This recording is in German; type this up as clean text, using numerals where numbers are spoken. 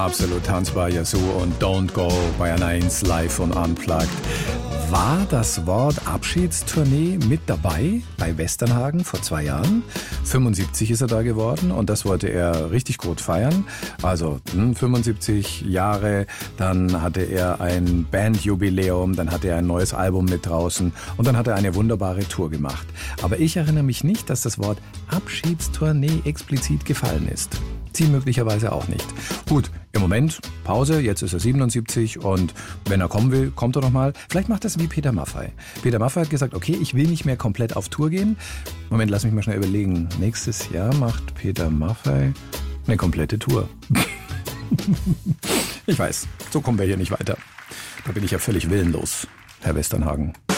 Absolut tanzbar, Yazoo und Don't Go Bayern 1 live und unplugged. War das Wort Abschiedstournee mit dabei bei Westernhagen vor 2 Jahren? 75 ist er da geworden und das wollte er richtig gut feiern. Also 75 Jahre, dann hatte er ein Bandjubiläum, dann hatte er ein neues Album mit draußen und dann hat er eine wunderbare Tour gemacht. Aber ich erinnere mich nicht, dass das Wort Abschiedstournee explizit gefallen ist. Sie möglicherweise auch nicht. Gut, im Moment Pause, jetzt ist er 77 und wenn er kommen will, kommt er noch mal. Vielleicht macht er es wie Peter Maffay. Peter Maffay hat gesagt, okay, ich will nicht mehr komplett auf Tour gehen. Moment, lass mich mal schnell überlegen. Nächstes Jahr macht Peter Maffay eine komplette Tour. Ich weiß, so kommen wir hier nicht weiter. Da bin ich ja völlig willenlos, Herr Westernhagen.